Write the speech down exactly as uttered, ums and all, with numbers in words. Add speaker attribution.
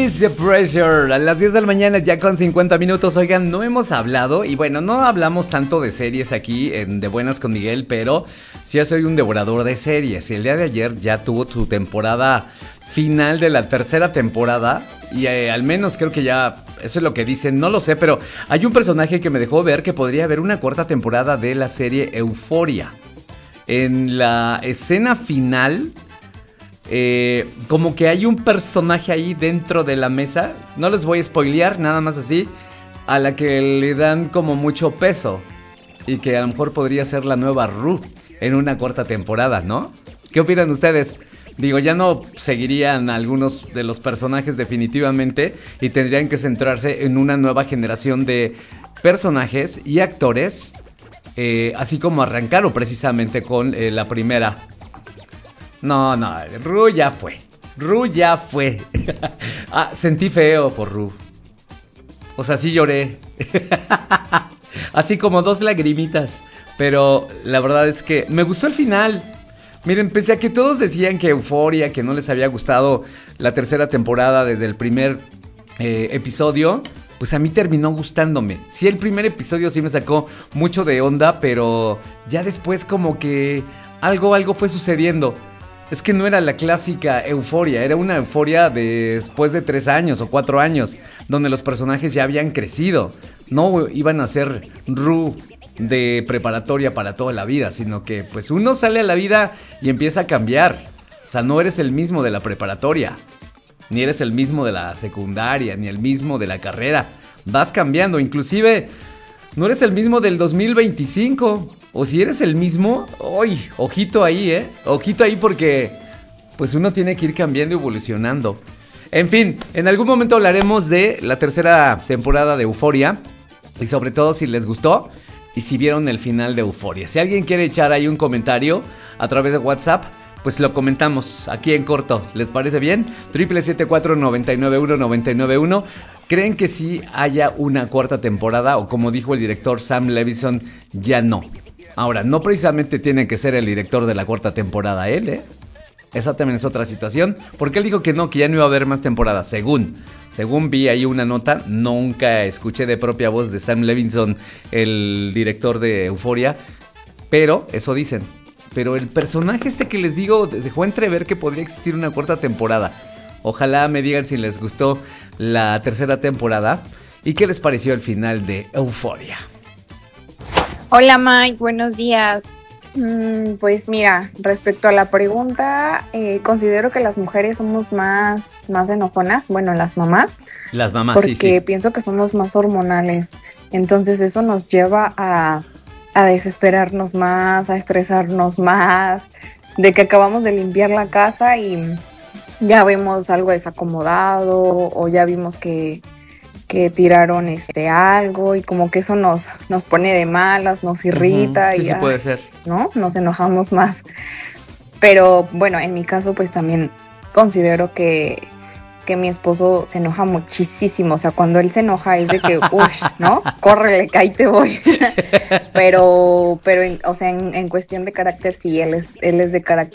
Speaker 1: Miss Pressure, a las diez de la mañana ya con cincuenta minutos. Oigan, no hemos hablado, y bueno, no hablamos tanto de series aquí en De Buenas con Miguel, pero sí yo soy un devorador de series. Y el día de ayer ya tuvo su temporada final de la tercera temporada, y eh, al menos creo que ya, eso es lo que dicen, no lo sé, pero hay un personaje que me dejó ver que podría haber una cuarta temporada de la serie Euphoria. En la escena final... Eh, como que hay un personaje ahí dentro de la mesa, no les voy a spoilear, nada más así, a la que le dan como mucho peso y que a lo mejor podría ser la nueva Rue en una cuarta temporada, ¿no? ¿Qué opinan ustedes? Digo, ya no seguirían algunos de los personajes definitivamente y tendrían que centrarse en una nueva generación de personajes y actores, eh, así como arrancaron precisamente con eh, la primera. No, no, Ru ya fue. Ru ya fue. Ah, sentí feo por Ru. O sea, sí lloré. Así como dos lagrimitas. Pero la verdad es que me gustó el final. Miren, pese a que todos decían que Euphoria, que no les había gustado la tercera temporada desde el primer eh, episodio, pues a mí terminó gustándome. Sí, el primer episodio sí me sacó mucho de onda, pero ya después como que algo, algo fue sucediendo. Es que no era la clásica euforia, era una euforia de después de tres años o cuatro años, donde los personajes ya habían crecido. No iban a ser Rue de preparatoria para toda la vida, sino que pues uno sale a la vida y empieza a cambiar. O sea, no eres el mismo de la preparatoria, ni eres el mismo de la secundaria, ni el mismo de la carrera. Vas cambiando, inclusive no eres el mismo del dos mil veinticinco. O si eres el mismo, ¡uy! Ojito ahí, ¿eh? Ojito ahí porque pues uno tiene que ir cambiando y evolucionando. En fin, en algún momento hablaremos de la tercera temporada de Euphoria. Y sobre todo si les gustó y si vieron el final de Euphoria. Si alguien quiere echar ahí un comentario a través de WhatsApp, pues lo comentamos aquí en corto. ¿Les parece bien? siete siete cuatro, nueve nueve uno, nueve nueve uno. ¿Creen que sí haya una cuarta temporada? O como dijo el director Sam Levinson, ya no. Ahora, no precisamente tiene que ser el director de la cuarta temporada él, ¿eh? Esa también es otra situación, porque él dijo que no, que ya no iba a haber más temporadas, según. Según vi ahí una nota, nunca escuché de propia voz de Sam Levinson, el director de Euphoria, pero eso dicen. Pero el personaje este que les digo dejó entrever que podría existir una cuarta temporada. Ojalá me digan si les gustó la tercera temporada y qué les pareció el final de Euphoria.
Speaker 2: Hola Mike, buenos días. Mm, pues mira, respecto a la pregunta, eh, considero que las mujeres somos más, más enojonas, bueno, las mamás.
Speaker 1: Las mamás,
Speaker 2: porque
Speaker 1: sí, sí.
Speaker 2: pienso que somos más hormonales. Entonces eso nos lleva a, a desesperarnos más, a estresarnos más, de que acabamos de limpiar la casa y ya vemos algo desacomodado o ya vimos que... que tiraron este algo y como que eso nos, nos pone de malas, nos irrita.
Speaker 1: Uh-huh. Sí,
Speaker 2: y,
Speaker 1: sí
Speaker 2: ay,
Speaker 1: puede ser.
Speaker 2: ¿no? Nos enojamos más. Pero bueno, en mi caso pues también considero que, que mi esposo se enoja muchísimo. O sea, cuando él se enoja es de que, uy, ¿no? Córrele, que ahí te voy. pero, pero en, o sea, en, en cuestión de carácter sí, él es, él es de carácter